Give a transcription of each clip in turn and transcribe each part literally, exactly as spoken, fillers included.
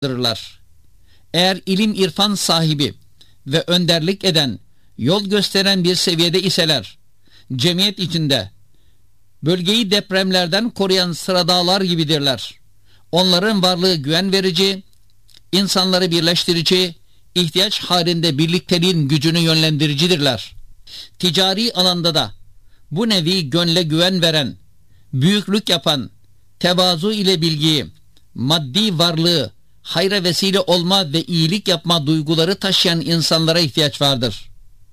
dırlar. Eğer ilim irfan sahibi ve önderlik eden, yol gösteren bir seviyede iseler, cemiyet içinde bölgeyi depremlerden koruyan sıradağlar gibidirler. Onların varlığı güven verici, insanları birleştirici, ihtiyaç halinde birlikteliğin gücünü yönlendiricidirler. Ticari alanda da bu nevi gönle güven veren, büyüklük yapan, tevazu ile bilgiyi, maddi varlığı, hayra vesile olma ve iyilik yapma duyguları taşıyan insanlara ihtiyaç vardır.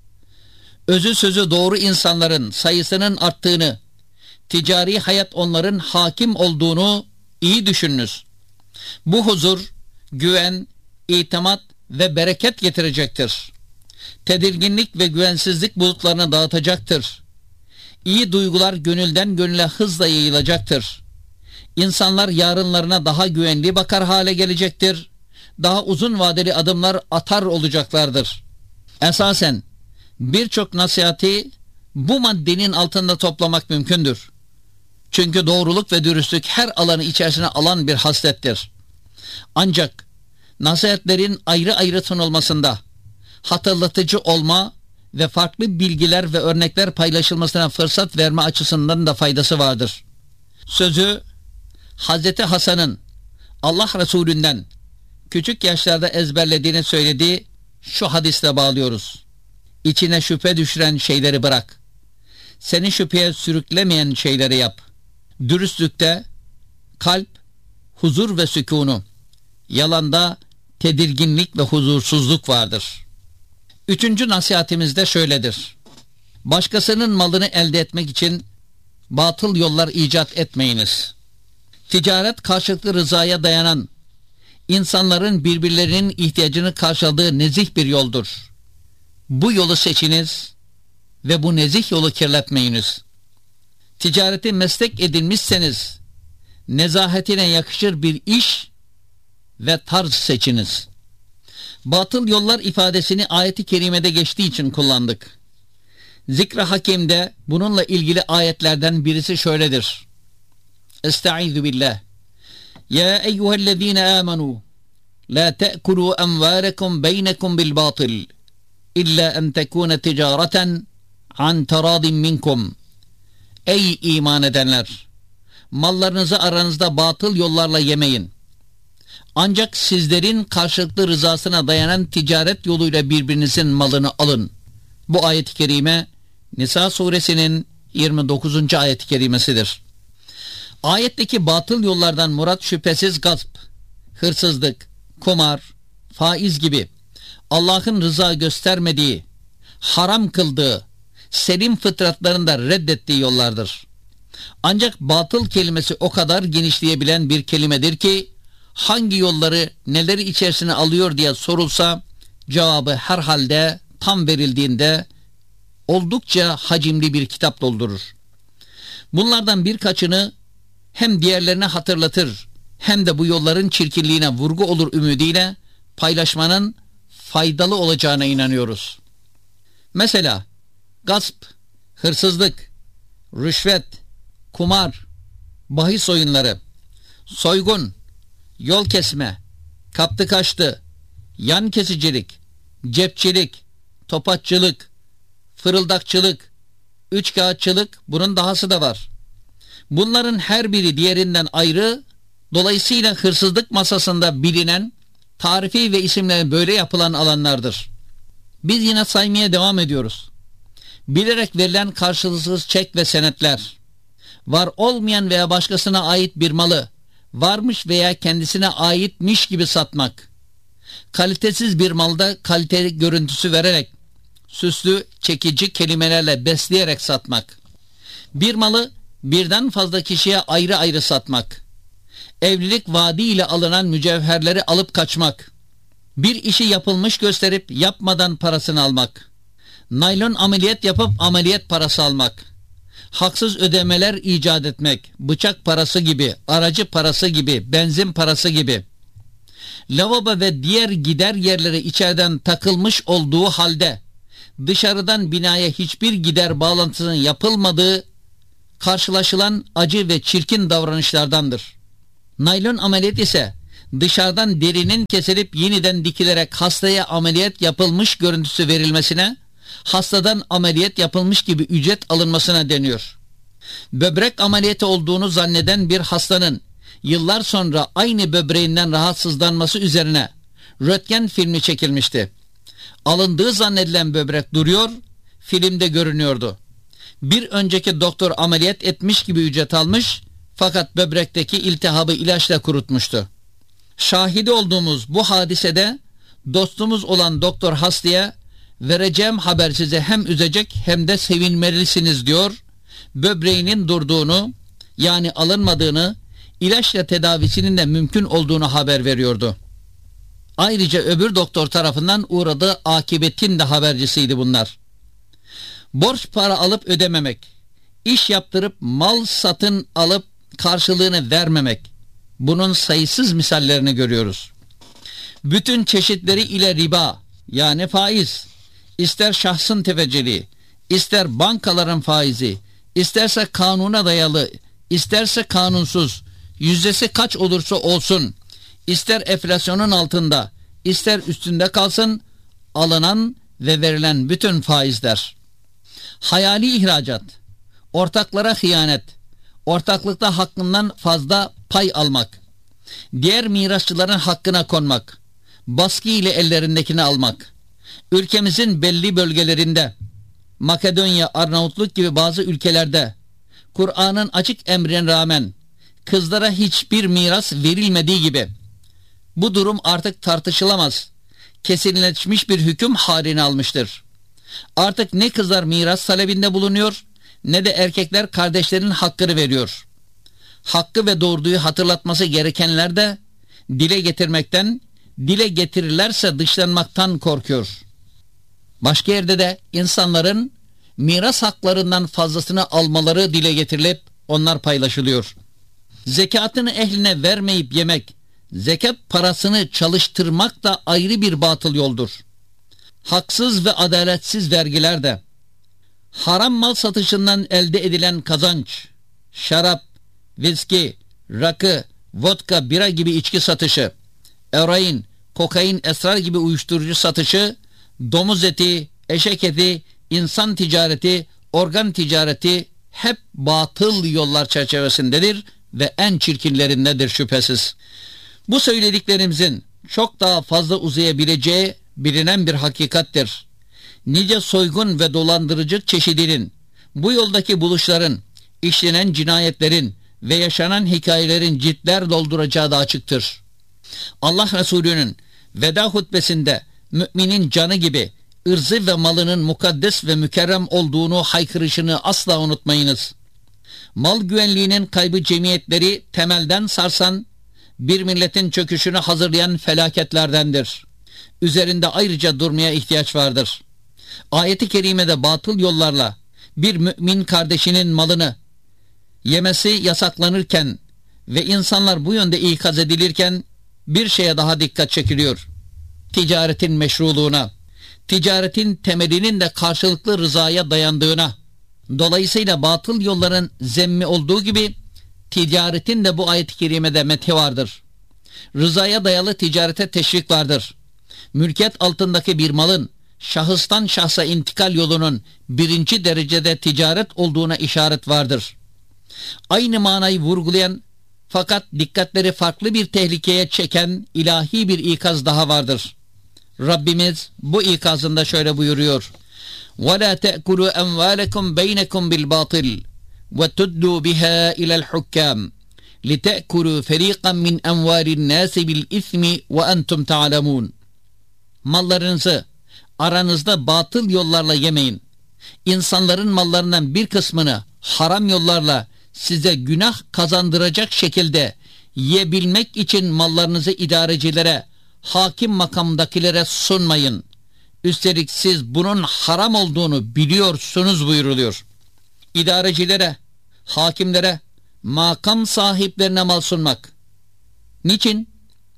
Özü sözü doğru insanların sayısının arttığını, ticari hayat onların hakim olduğunu iyi düşününüz. Bu huzur, güven, itimat ve bereket getirecektir. Tedirginlik ve güvensizlik bulutlarını dağıtacaktır. İyi duygular gönülden gönüle hızla yayılacaktır. İnsanlar yarınlarına daha güvenli bakar hale gelecektir. Daha uzun vadeli adımlar atar olacaklardır. Esasen birçok nasihati bu maddenin altında toplamak mümkündür. Çünkü doğruluk ve dürüstlük her alanı içerisine alan bir haslettir. Ancak nasihatlerin ayrı ayrı sunulmasında, hatırlatıcı olma ve farklı bilgiler ve örnekler paylaşılmasına fırsat verme açısından da faydası vardır. Sözü Hazreti Hasan'ın Allah Resulü'nden küçük yaşlarda ezberlediğini söylediği şu hadisle bağlıyoruz. İçine şüphe düşüren şeyleri bırak. Seni şüpheye sürüklemeyen şeyleri yap. Dürüstlükte kalp, huzur ve sükûnu, yalanda tedirginlik ve huzursuzluk vardır. Üçüncü nasihatimiz de şöyledir. Başkasının malını elde etmek için batıl yollar icat etmeyiniz. Ticaret karşılıklı rızaya dayanan, insanların birbirlerinin ihtiyacını karşıladığı nezih bir yoldur. Bu yolu seçiniz ve bu nezih yolu kirletmeyiniz. Ticareti meslek edinmişseniz, nezahetine yakışır bir iş ve tarz seçiniz. Batıl yollar ifadesini ayeti kerimede geçtiği için kullandık. Zikr-i Hakim'de bununla ilgili ayetlerden birisi şöyledir. Estaizu billah. Ya eyyühellezine amenu la te'kulu emvâlekum beynekum bil batıl illa en tekune ticareten an teradin minkum. Ey iman edenler! Mallarınızı aranızda batıl yollarla yemeyin. Ancak sizlerin karşılıklı rızasına dayanan ticaret yoluyla birbirinizin malını alın. Bu ayet-i kerime Nisa suresinin yirmi dokuzuncu ayet-i kerimesidir. Ayetteki batıl yollardan murat şüphesiz gasp, hırsızlık, kumar, faiz gibi Allah'ın rıza göstermediği, haram kıldığı, selim fıtratlarını da reddettiği yollardır. Ancak batıl kelimesi o kadar genişleyebilen bir kelimedir ki hangi yolları neleri içerisine alıyor diye sorulsa cevabı herhalde tam verildiğinde oldukça hacimli bir kitap doldurur. Bunlardan birkaçını hem diğerlerine hatırlatır hem de bu yolların çirkinliğine vurgu olur ümidiyle paylaşmanın faydalı olacağına inanıyoruz. Mesela gasp, hırsızlık, rüşvet, kumar, bahis oyunları, soygun, yol kesme, kaptı kaçtı, yan kesicilik, cepçilik, topaççılık, fırıldakçılık, üçkağıtçılık, bunun dahası da var. Bunların her biri diğerinden ayrı, dolayısıyla hırsızlık masasında bilinen, tarifi ve isimleri böyle yapılan alanlardır. Biz yine saymaya devam ediyoruz. Bilerek verilen karşılıksız çek ve senetler, var olmayan veya başkasına ait bir malı, varmış veya kendisine aitmiş gibi satmak, kalitesiz bir malda kaliteli görüntüsü vererek, süslü, çekici kelimelerle besleyerek satmak, bir malı birden fazla kişiye ayrı ayrı satmak, evlilik vaadiyle alınan mücevherleri alıp kaçmak, bir işi yapılmış gösterip yapmadan parasını almak, naylon ameliyat yapıp ameliyat parası almak, haksız ödemeler icat etmek, bıçak parası gibi, aracı parası gibi, benzin parası gibi, lavabo ve diğer gider yerleri içeriden takılmış olduğu halde dışarıdan binaya hiçbir gider bağlantısının yapılmadığı karşılaşılan acı ve çirkin davranışlardandır. Naylon ameliyat ise dışarıdan derinin kesilip yeniden dikilerek hastaya ameliyat yapılmış görüntüsü verilmesine, hastadan ameliyat yapılmış gibi ücret alınmasına deniyor. Böbrek ameliyatı olduğunu zanneden bir hastanın yıllar sonra aynı böbreğinden rahatsızlanması üzerine röntgen filmi çekilmişti. Alındığı zannedilen böbrek duruyor, filmde görünüyordu. Bir önceki doktor ameliyat etmiş gibi ücret almış, fakat böbrekteki iltihabı ilaçla kurutmuştu. Şahidi olduğumuz bu hadisede dostumuz olan doktor hastaya vereceğim haber size hem üzecek hem de sevinmelisiniz diyor. Böbreğinin durduğunu, yani alınmadığını, ilaçla tedavisinin de mümkün olduğunu haber veriyordu. Ayrıca öbür doktor tarafından uğradığı akibetin de habercisiydi bunlar. Borç para alıp ödememek, iş yaptırıp mal satın alıp karşılığını vermemek, bunun sayısız misallerini görüyoruz. Bütün çeşitleri ile riba, yani faiz, ister şahsın tefeciliği, ister bankaların faizi, isterse kanuna dayalı, isterse kanunsuz, yüzdesi kaç olursa olsun, ister enflasyonun altında, ister üstünde kalsın, alınan ve verilen bütün faizler. Hayali ihracat, ortaklara hıyanet, ortaklıkta hakkından fazla pay almak, diğer mirasçıların hakkına konmak, baskı ile ellerindekini almak, ülkemizin belli bölgelerinde, Makedonya, Arnavutluk gibi bazı ülkelerde, Kur'an'ın açık emrine rağmen kızlara hiçbir miras verilmediği gibi, bu durum artık tartışılamaz, kesinleşmiş bir hüküm halini almıştır. Artık ne kızlar miras talebinde bulunuyor, ne de erkekler kardeşlerinin hakkını veriyor. Hakkı ve doğruyu hatırlatması gerekenler de dile getirmekten, dile getirirlerse dışlanmaktan korkuyor. Başka yerde de insanların miras haklarından fazlasını almaları dile getirilip onlar paylaşılıyor. Zekatını ehline vermeyip yemek, zekat parasını çalıştırmak da ayrı bir batıl yoldur. Haksız ve adaletsiz vergiler de, haram mal satışından elde edilen kazanç, şarap, viski, rakı, vodka, bira gibi içki satışı, eroin, kokain, esrar gibi uyuşturucu satışı, domuz eti, eşek eti, insan ticareti, organ ticareti hep batıl yollar çerçevesindedir ve en çirkinlerindedir şüphesiz. Bu söylediklerimizin çok daha fazla uzayabileceği bilinen bir hakikattir. Nice soygun ve dolandırıcı çeşidinin, bu yoldaki buluşların, işlenen cinayetlerin ve yaşanan hikayelerin ciltler dolduracağı da açıktır. Allah Resulü'nün veda hutbesinde müminin canı gibi ırzı ve malının mukaddes ve mükerrem olduğunu haykırışını asla unutmayınız. Mal güvenliğinin kaybı cemiyetleri temelden sarsan, bir milletin çöküşünü hazırlayan felaketlerdendir. Üzerinde ayrıca durmaya ihtiyaç vardır. Ayet-i kerimede batıl yollarla bir mümin kardeşinin malını yemesi yasaklanırken ve insanlar bu yönde ikaz edilirken bir şeye daha dikkat çekiliyor. Ticaretin meşruluğuna, ticaretin temelinin de karşılıklı rızaya dayandığına, dolayısıyla batıl yolların zemmi olduğu gibi ticaretin de bu ayet-i kerimede methi vardır. Rızaya dayalı ticarete teşvik vardır. Mülkiyet altındaki bir malın şahıstan şahsa intikal yolunun birinci derecede ticaret olduğuna işaret vardır. Aynı manayı vurgulayan fakat dikkatleri farklı bir tehlikeye çeken ilahi bir ikaz daha vardır. Rabbimiz bu ikazında şöyle buyuruyor: وَلَا تَأْكُلُوا أَمْوَالَكُمْ بَيْنَكُمْ بِالْبَاطِلِ وَتُدُّوا بِهَا إِلَى الْحُكَّامِ لِتَأْكُلُوا فَرِيقًا مِنْ أَمْوَالِ النَّاسِ بِالْإِثْمِ وَأَنْتُمْ تَعْلَمُونَ. Mallarınızı aranızda batıl yollarla yemeyin. İnsanların mallarından bir kısmını haram yollarla size günah kazandıracak şekilde yiyebilmek için mallarınızı idarecilere, hakim makamdakilere sunmayın. Üstelik siz bunun haram olduğunu biliyorsunuz buyuruluyor. İdarecilere, hakimlere, makam sahiplerine mal sunmak. Niçin?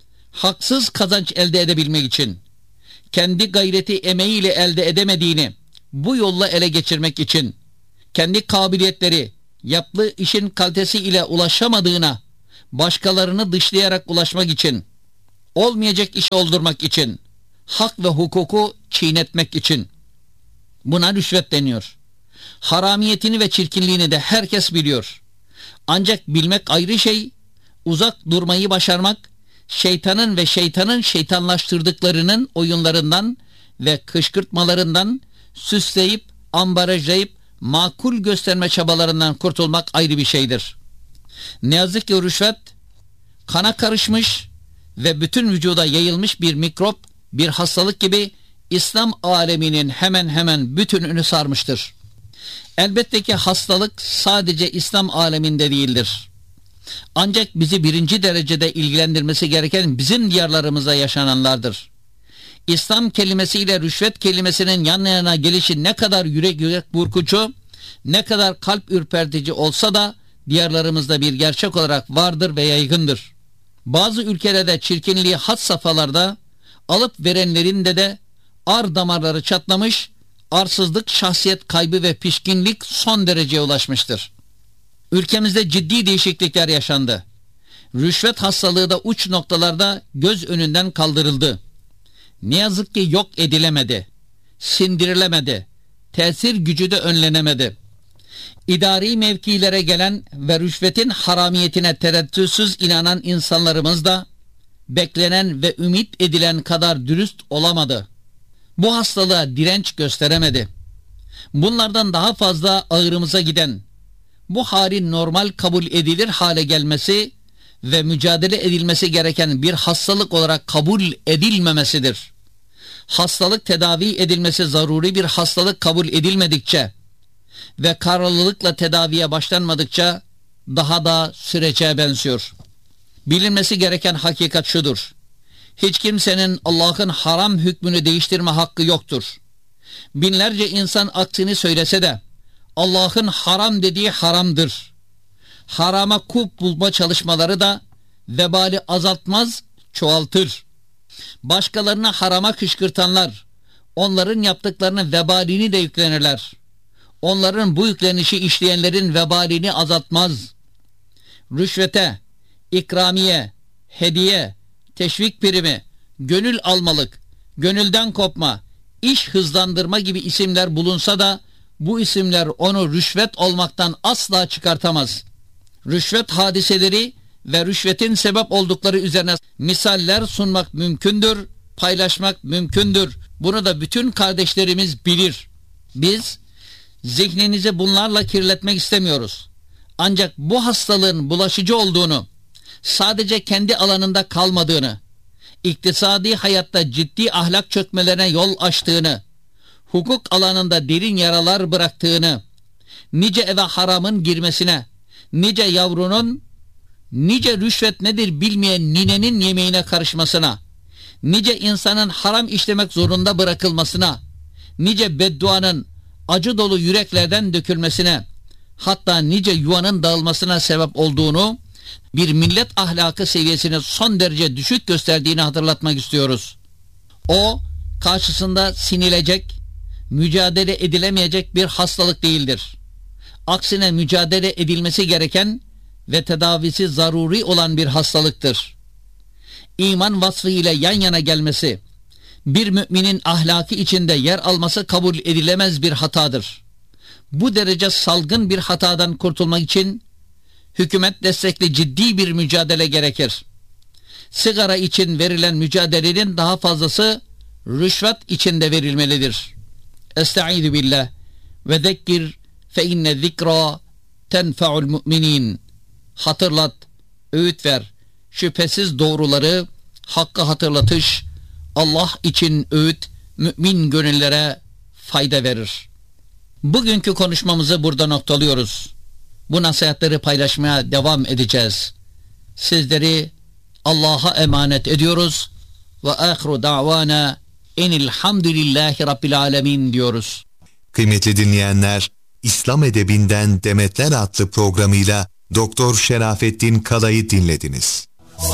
Haksız kazanç elde edebilmek için. Kendi gayreti emeğiyle elde edemediğini bu yolla ele geçirmek için. Kendi kabiliyetleri, yaptığı işin kalitesi ile ulaşamadığına başkalarını dışlayarak ulaşmak için. olmayacak iş oldurmak için, hak ve hukuku çiğnetmek için. Buna rüşvet deniyor. Haramiyetini ve çirkinliğini de herkes biliyor. Ancak bilmek ayrı şey, uzak durmayı başarmak, şeytanın ve şeytanın şeytanlaştırdıklarının oyunlarından ve kışkırtmalarından süsleyip, ambalajlayıp, makul gösterme çabalarından kurtulmak ayrı bir şeydir. Ne yazık ki rüşvet, kana karışmış ve bütün vücuda yayılmış bir mikrop, bir hastalık gibi İslam aleminin hemen hemen bütününü sarmıştır. Elbette ki hastalık sadece İslam aleminde değildir. Ancak bizi birinci derecede ilgilendirmesi gereken bizim diyarlarımızda yaşananlardır. İslam kelimesiyle rüşvet kelimesinin yan yana gelişi ne kadar yürek yürek burkucu, ne kadar kalp ürpertici olsa da diyarlarımızda bir gerçek olarak vardır ve yaygındır. Bazı ülkelerde çirkinliği had safhalarda, alıp verenlerinde de ar damarları çatlamış, arsızlık, şahsiyet kaybı ve pişkinlik son dereceye ulaşmıştır. Ülkemizde ciddi değişiklikler yaşandı. Rüşvet hastalığı da uç noktalarda göz önünden kaldırıldı. Ne yazık ki yok edilemedi, sindirilemedi, tesir gücü de önlenemedi. İdari mevkilere gelen ve rüşvetin haramiyetine tereddütsüz inanan insanlarımız da beklenen ve ümit edilen kadar dürüst olamadı. Bu hastalığa direnç gösteremedi. Bunlardan daha fazla ağrımıza giden, bu halin normal kabul edilir hale gelmesi ve mücadele edilmesi gereken bir hastalık olarak kabul edilmemesidir. Hastalık tedavi edilmesi zaruri bir hastalık kabul edilmedikçe ve kararlılıkla tedaviye başlanmadıkça daha da sürece benziyor. Bilinmesi gereken hakikat şudur: hiç kimsenin Allah'ın haram hükmünü değiştirme hakkı yoktur. Binlerce insan aksini söylese de Allah'ın haram dediği haramdır. Harama kulp bulma çalışmaları da vebali azaltmaz, çoğaltır. Başkalarına harama kışkırtanlar, onların yaptıklarının vebalini de yüklenirler. Onların bu yüklenişi işleyenlerin vebalini azaltmaz. Rüşvete, ikramiye, hediye, teşvik primi, gönül almalık, gönülden kopma, iş hızlandırma gibi isimler bulunsa da bu isimler onu rüşvet olmaktan asla çıkartamaz. Rüşvet hadiseleri ve rüşvetin sebep oldukları üzerine misaller sunmak mümkündür, paylaşmak mümkündür. Bunu da bütün kardeşlerimiz bilir. Biz zihninizi bunlarla kirletmek istemiyoruz. Ancak bu hastalığın bulaşıcı olduğunu, sadece kendi alanında kalmadığını, iktisadi hayatta ciddi ahlak çökmelerine yol açtığını, hukuk alanında derin yaralar bıraktığını, nice eve haramın girmesine, nice yavrunun, nice rüşvet nedir bilmeyen ninenin yemeğine karışmasına, nice insanın haram işlemek zorunda bırakılmasına, nice bedduanın acı dolu yüreklerden dökülmesine, hatta nice yuvanın dağılmasına sebep olduğunu, bir millet ahlakı seviyesini son derece düşük gösterdiğini hatırlatmak istiyoruz. O, karşısında sinilecek, mücadele edilemeyecek bir hastalık değildir. Aksine mücadele edilmesi gereken ve tedavisi zaruri olan bir hastalıktır. İman vasfı ile yan yana gelmesi, bir müminin ahlakı içinde yer alması kabul edilemez bir hatadır. Bu derece salgın bir hatadan kurtulmak için hükümet destekli ciddi bir mücadele gerekir. Sigara için verilen mücadelenin daha fazlası rüşvet içinde verilmelidir. Estaizu billah ve zekkir fe inne zikra tenfa'ul mu'minin. Hatırlat, öğüt ver. Şüphesiz doğruları, hakkı hatırlatış, Allah için öğüt, mümin gönüllere fayda verir. Bugünkü konuşmamızı burada noktalıyoruz. Bu nasihatleri paylaşmaya devam edeceğiz. Sizleri Allah'a emanet ediyoruz. Ve ahiru da'vana enilhamdülillahi rabbil alemin diyoruz. Kıymetli dinleyenler, İslam Edebinden Demetler adlı programıyla Doktor Şerafettin Kalay'ı dinlediniz.